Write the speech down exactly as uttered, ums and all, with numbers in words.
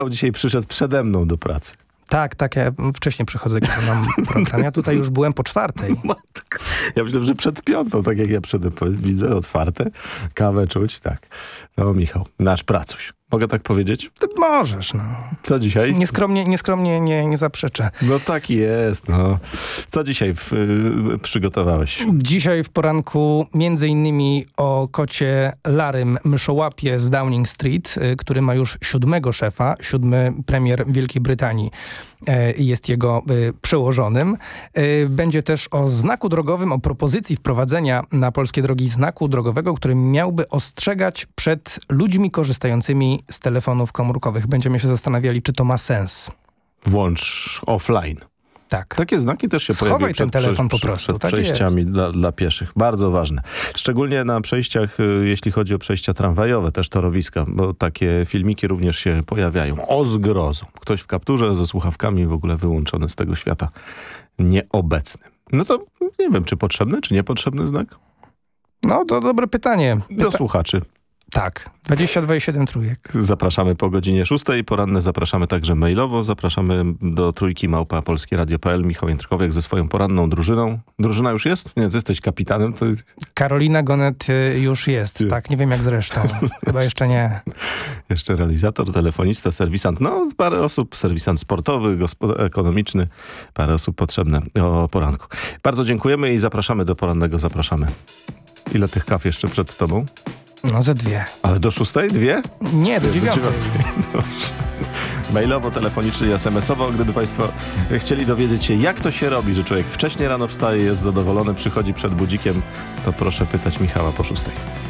dzisiaj przyszedł przede mną do pracy. Tak, tak, ja wcześniej przychodzę, kiedy mam program. Ja tutaj już byłem po czwartej. Matko. Ja myślę, że przed piątą, tak jak ja przed, widzę otwarte, kawę czuć, tak. No Michał, nasz pracuś. Mogę tak powiedzieć? Ty możesz, no. Co dzisiaj? Nieskromnie, nieskromnie nie, nie zaprzeczę. No tak jest, no. Co dzisiaj w, y, przygotowałeś? Dzisiaj w poranku między innymi o kocie Larym Myszołapie z Downing Street, y, który ma już siódmego szefa, siódmy premier Wielkiej Brytanii y, jest jego y, przełożonym. Y, będzie też o znaku drogowym, o propozycji wprowadzenia na polskie drogi znaku drogowego, który miałby ostrzegać przed ludźmi korzystającymi z telefonów komórkowych. Będziemy się zastanawiali, czy to ma sens. Włącz offline. Tak. Takie znaki też się Schowaj pojawiają ten przed, telefon przed, po prostu. przed Tak przejściami dla, dla pieszych. Bardzo ważne. Szczególnie na przejściach, jeśli chodzi o przejścia tramwajowe, też torowiska, bo takie filmiki również się pojawiają. O zgrozą. Ktoś w kapturze ze słuchawkami w ogóle wyłączony z tego świata nieobecny. No to nie wiem, czy potrzebny, czy niepotrzebny znak? No to dobre pytanie. Pyta- Do słuchaczy. Tak, dwadzieścia dwa i siedem trójek. Zapraszamy po godzinie szóstej. Poranne zapraszamy także mailowo. Zapraszamy do trójki małpa polskie radio kropka p l. Michał Jędrkowiak ze swoją poranną drużyną. Drużyna już jest? Nie, ty jesteś kapitanem. To... Karolina Gonet już jest. jest. Tak, nie wiem jak zresztą. Chyba jeszcze nie. Jeszcze realizator, telefonista, serwisant. No, parę osób, serwisant sportowy, gospod- ekonomiczny. Parę osób potrzebne o poranku. Bardzo dziękujemy i zapraszamy do porannego. Zapraszamy. Ile tych kaw jeszcze przed tobą? No ze dwie. Ale do szóstej? Dwie? Nie, do dziewiątej. Mailowo, telefonicznie i es em esowo. Gdyby państwo chcieli dowiedzieć się, jak to się robi, że człowiek wcześniej rano wstaje, jest zadowolony, przychodzi przed budzikiem, to proszę pytać Michała po szóstej.